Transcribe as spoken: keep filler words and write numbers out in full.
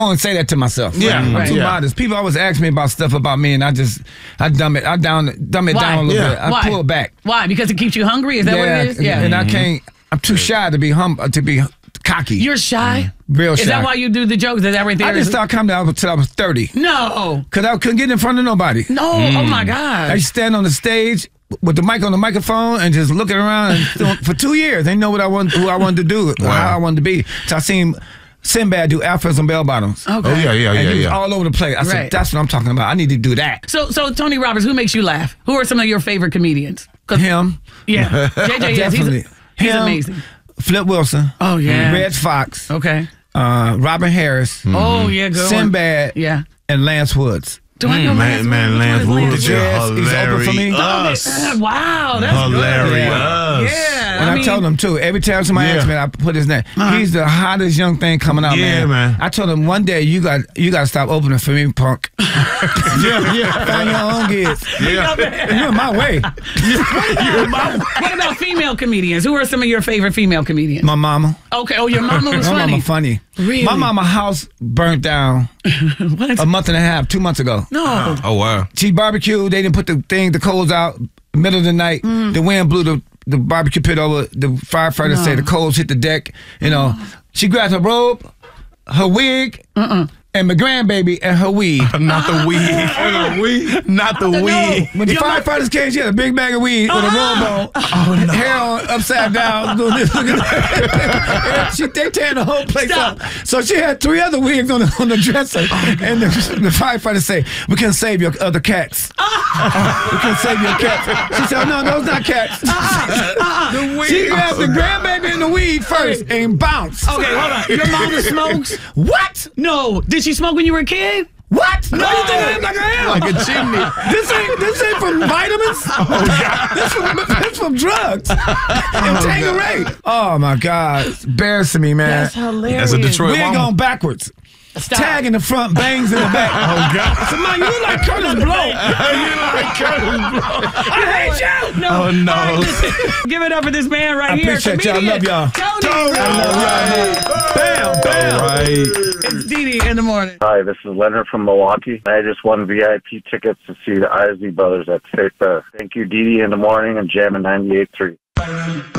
only say that to myself. Yeah, I'm right. too yeah. modest. People always ask me about stuff about me, and I just I dumb it. I down dumb it Why? down a little Yeah. bit. I Why? pull it back. Why? Because it keeps you hungry? Is that yeah, what it is? Yeah. And I can't. I'm too shy to be humble. To be cocky. You're shy? Real shy. Is that why you do the jokes? Is that right there? I didn't start coming down until I was thirty. No. Because I couldn't get in front of nobody. No. Oh, my I God. used to stand on the stage with the mic on the microphone and just looking around. And for two years, they know what I want, who I wanted to do, Wow. how I wanted to be. So I seen Sinbad do Alphas and bell bottoms. Okay. Oh, yeah, yeah, and yeah, he was yeah. all over the place. I said, Right. that's what I'm talking about. I need to do that. So, so Tony Roberts, who makes you laugh? Who are some of your favorite comedians? 'Cause- Him. Yeah. J J, yes, he's, Definitely. he's Him, amazing. Flip Wilson. Oh, yeah. Red Fox. Okay. Uh, Robin Harris. Oh, yeah, good one. Sinbad. Yeah. And Lance Woods. Do I know Man, Lance man, Woods? Lance Which one is Woods is Yes, he's open for me. hilarious. Uh, wow, that's Hilarious. good. Yeah. And I, mean, told him too. Every time somebody Yeah. asks me, I put his name. Uh-huh. He's the hottest young thing coming out, Yeah, man. man. I told him one day you got you got to stop opening for me, punk. Yeah, yeah. Find your own gigs. Yeah. You're in my way. You're my What about female comedians? Who are some of your favorite female comedians? My mama. Okay. Oh, your mama was My funny. mama funny. Really? My mama house burnt down What? a month and a half, two months ago. No. Oh, wow. She barbecued. They didn't put the thing, the coals out, middle of the night. Mm. The wind blew the, the barbecue pit over. The firefighters No. say the coals hit the deck. You know, she grabbed her robe, her wig, and my grandbaby and her weed. Not the weed. Not the weed. Not the weed. When the firefighters came, she had a big bag of weed with a robe on, Oh, hair on, upside down, doing this. Looking at she, they tearing the whole place Stop. up. So she had three other wigs on the, on the dresser. And the, the firefighters say, we can save your other cats. we can save your cats. She said, no, those not cats. Uh-uh. The She grabbed the grandbaby and the weed first and bounced. Okay, hold on. Your mama smokes? What? No. Did she smoke when you were a kid? What? No, you think I am like I am? Like a chimney. This ain't this ain't from vitamins. Oh God, this from this from drugs. And Tanqueray. Oh my God, it's embarrassing me, man. That's hilarious. That's a Detroit Wig mama. on backwards. Stop. Tag in the front, bangs in the back. Oh, God. I said, man, you look like Curtis Blow. You like Curtis Blow. I hate you. No. Oh, no. All right, listen. Give it up for this man right I here. appreciate y'all. Comedian Love y'all. Tony. Tony. Roberts. Bam, bam. All right. It's Dee Dee in the morning. Hi, this is Leonard from Milwaukee. I just won V I P tickets to see the Isley Brothers at State Fair. Thank you, Dee Dee in the morning and Jammin' ninety-eight point three.